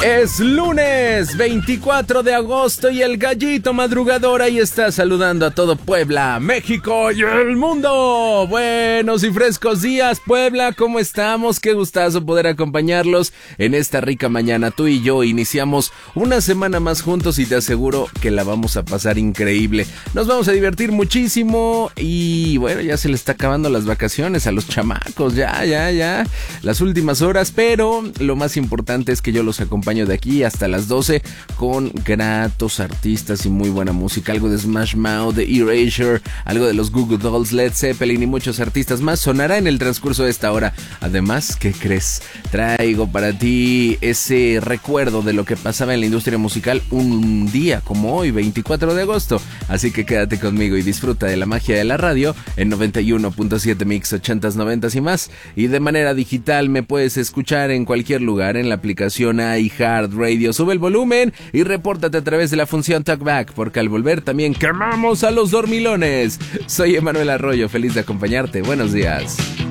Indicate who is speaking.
Speaker 1: Es lunes 24 de agosto y el gallito madrugador ahí está saludando a todo Puebla, México y el mundo. Buenos y frescos días, Puebla, ¿cómo estamos? Qué gustazo poder acompañarlos en esta rica mañana. Tú y yo iniciamos una semana más juntos y te aseguro que la vamos a pasar increíble. Nos vamos a divertir muchísimo y bueno, ya se le está acabando las vacaciones a los chamacos, ya, las últimas horas, pero lo más importante es que yo los acompaño de aquí hasta las 12 con gratos artistas y muy buena música, algo de Smash Mouth, de Erasure, algo de los Goo Goo Dolls, Led Zeppelin y muchos artistas más sonará en el transcurso de esta hora. Además, ¿qué crees? Traigo para ti ese recuerdo de lo que pasaba en la industria musical un día como hoy, 24 de agosto, así que quédate conmigo y disfruta de la magia de la radio en 91.7 Mix 80s, 90s y más, y de manera digital me puedes escuchar en cualquier lugar en la aplicación iHeartRadio. Sube el volumen y repórtate a través de la función Talkback, porque al volver también quemamos a los dormilones. Soy Emanuel Arroyo, feliz de acompañarte. Buenos días.